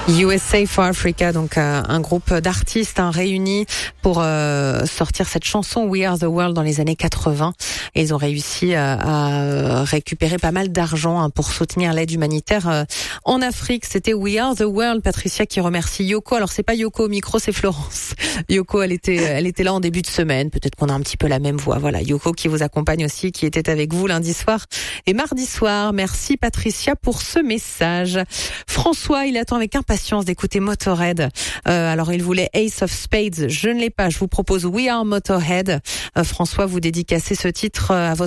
USA for Africa, donc un groupe d'artistes réunis pour sortir cette chanson We Are the World dans les années 80. Et ils ont réussi à récupérer pas mal d'argent pour soutenir l'aide humanitaire en Afrique. C'était We Are the World. Patricia qui remercie Yoko. Alors c'est pas Yoko au micro, c'est Florence. Yoko, elle était là en début de semaine. Peut-être qu'on a un petit peu la même voix. Voilà, Yoko qui vous accompagne aussi, qui était avec vous lundi soir et mardi soir. Merci Patricia pour ce message. François, il attend avec impatience d'écouter Motorhead. Alors il voulait Ace of Spades. Je ne l'ai pas. Je vous propose We Are Motorhead. François, vous dédicacez ce titre à votre